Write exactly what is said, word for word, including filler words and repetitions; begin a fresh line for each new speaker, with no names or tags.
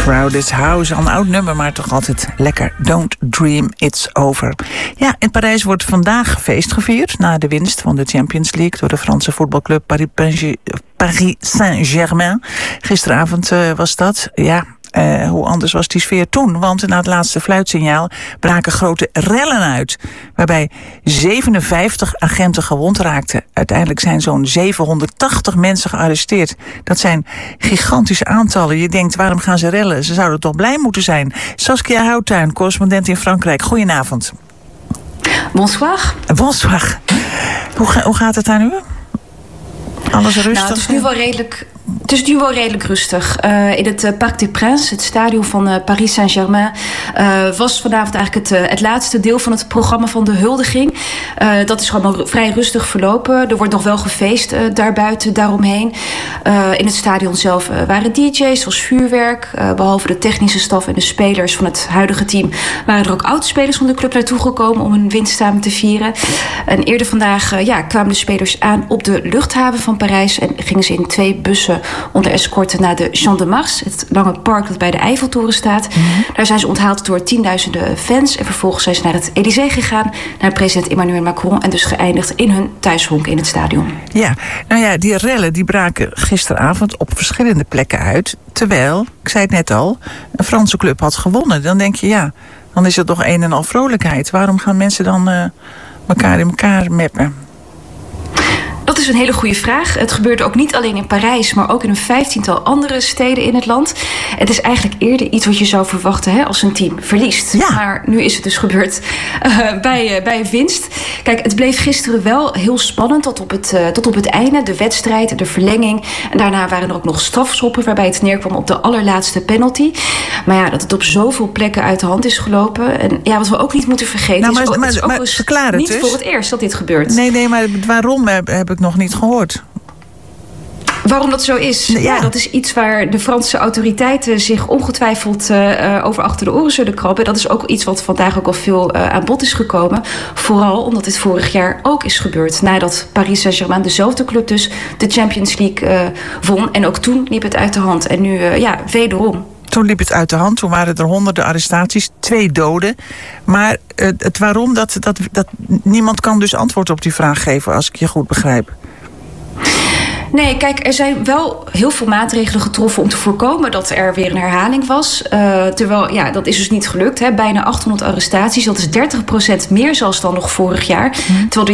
Crowded House, al een oud nummer, maar toch altijd lekker. Don't dream it's over. Ja, in Parijs wordt vandaag feest gevierd na de winst van de Champions League door de Franse voetbalclub Paris, Paris Saint-Germain. Gisteravond uh, was dat. Ja, uh, hoe anders was die sfeer toen? Want na het laatste fluitsignaal braken grote rellen uit, waarbij zevenenvijftig agenten gewond raakten. Uiteindelijk zijn zo'n zevenhonderdtachtig mensen gearresteerd. Dat zijn gigantische aantallen. Je denkt, waarom gaan ze rellen? Ze zouden toch blij moeten zijn. Saskia Houttuin, correspondent in Frankrijk. Goedenavond.
Bonsoir.
Bonsoir. Hoe, ga, hoe gaat het daar nu? Alles rustig?
Nou, het is nu wel redelijk... Het is nu wel redelijk rustig. Uh, in het uh, Parc des Princes, het stadion van uh, Paris Saint-Germain, uh, was vanavond eigenlijk het, uh, het laatste deel van het programma van de huldiging. Uh, dat is allemaal vrij rustig verlopen. Er wordt nog wel gefeest uh, daarbuiten, daaromheen. Uh, in het stadion zelf uh, waren D J's, zoals vuurwerk. Uh, behalve de technische staf en de spelers van het huidige team waren er ook oud-spelers van de club naartoe gekomen om hun winst samen te vieren. En eerder vandaag uh, ja, kwamen de spelers aan op de luchthaven van Parijs en gingen ze in twee bussen onder escorte naar de Champ de Mars, het lange park dat bij de Eiffeltoren staat. Mm-hmm. Daar zijn ze onthaald door tienduizenden fans en vervolgens zijn ze naar het Élysée gegaan, naar president Emmanuel Macron en dus geëindigd in hun thuishonk in het stadion.
Ja, nou ja, die rellen die braken gisteravond op verschillende plekken uit, terwijl, ik zei het net al, een Franse club had gewonnen. Dan denk je, ja, dan is het toch een en al vrolijkheid. Waarom gaan mensen dan uh, elkaar in elkaar meppen?
Dat is een hele goede vraag. Het gebeurde ook niet alleen in Parijs, maar ook in een vijftiental andere steden in het land. Het is eigenlijk eerder iets wat je zou verwachten, hè, als een team verliest.
Ja.
Maar nu is het dus gebeurd uh, bij, uh, bij een winst. Kijk, het bleef gisteren wel heel spannend tot op, het, uh, tot op het einde. De wedstrijd, de verlenging. En daarna waren er ook nog strafschoppen waarbij het neerkwam op de allerlaatste penalty. Maar ja, dat het op zoveel plekken uit de hand is gelopen. En ja, wat we ook niet moeten vergeten,
nou, maar,
is, ook,
maar,
het is ook
maar,
eens
verklaar
niet
het
voor het eerst dat dit gebeurt.
Nee, nee, maar waarom heb, heb ik nog niet gehoord?
Waarom dat zo is? Ja. ja, dat is iets waar de Franse autoriteiten zich ongetwijfeld uh, over achter de oren zullen krabben. Dat is ook iets wat vandaag ook al veel uh, aan bod is gekomen. Vooral omdat dit vorig jaar ook is gebeurd. Nadat Paris Saint-Germain, dezelfde club dus, de Champions League uh, won. En ook toen liep het uit de hand. En nu, uh, ja, wederom.
Toen liep het uit de hand, toen waren er honderden arrestaties, twee doden. Maar uh, het waarom, dat, dat, dat, niemand kan dus antwoord op die vraag geven, als ik je goed begrijp.
Nee, kijk, er zijn wel heel veel maatregelen getroffen om te voorkomen dat er weer een herhaling was. Uh, terwijl, ja, dat is dus niet gelukt. Hè. Bijna achthonderd arrestaties, dat is dertig procent meer zelfs dan nog vorig jaar. Mm. Terwijl de